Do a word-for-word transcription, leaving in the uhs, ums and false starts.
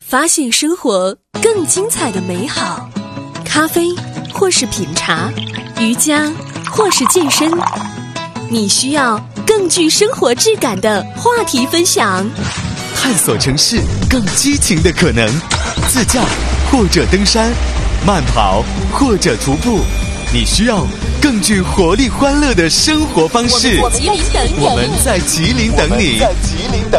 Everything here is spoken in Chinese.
发现生活更精彩的美好。咖啡或是品茶，瑜伽或是健身，你需要更具生活质感的话题分享。 探索城市更激情的可能，自驾或者登山，慢跑或者徒步，你需要更具活力欢乐的生活方式。 我们在吉林等你， 我们在吉林等你。